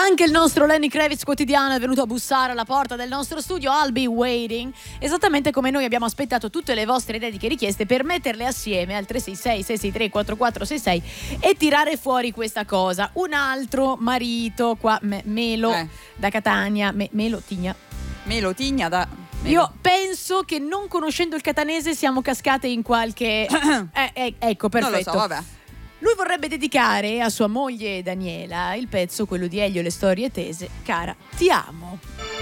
Anche il nostro Lenny Kravitz quotidiano è venuto a bussare alla porta del nostro studio. I'll be waiting. Esattamente come noi abbiamo aspettato tutte le vostre dediche richieste per metterle assieme al 366-663-4466 e tirare fuori questa cosa. Un altro marito qua, Melo da Catania, Melo Tigna da... Io penso che non conoscendo il catanese siamo cascate in qualche... ecco, perfetto. Non lo so, vabbè. Lui vorrebbe dedicare a sua moglie Daniela il pezzo, quello di Elio e le storie tese, Cara, ti amo.